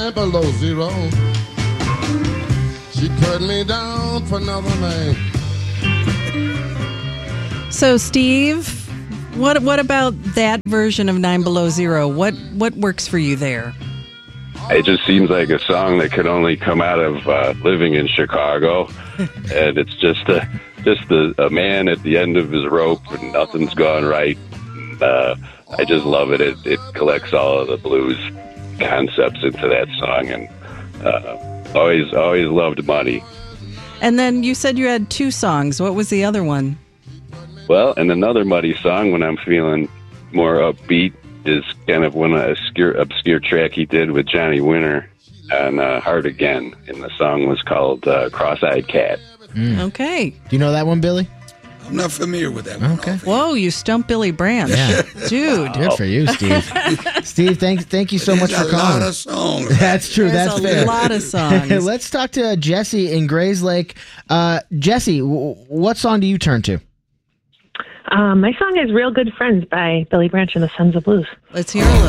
9 below zero. She put me down for another man. So, Steve, what about that version of 9 Below Zero? What works for you there? It just seems like a song that could only come out of living in Chicago, and it's just a man at the end of his rope, and nothing's gone right. I just love it. It collects all of the blues concepts into that song, and always loved Money. And then you said you had 2 songs. What was the other one? Well, and another Muddy song when I'm feeling more upbeat is kind of one obscure track he did with Johnny Winter on Hard Again, and the song was called Cross-Eyed Cat. Okay. Do you know that one, Billy? I'm not familiar with that one. Okay. Whoa, you stumped Billy Branch. Yeah. Dude. Good for you, Steve. Steve, thank you so much for calling. A lot of songs. That's true. There's That's a fair. lot of songs. Let's talk to Jesse in Grays Lake. Jesse, what song do you turn to? My song is Real Good Friends by Billy Branch and the Sons of Blues. Let's hear a little.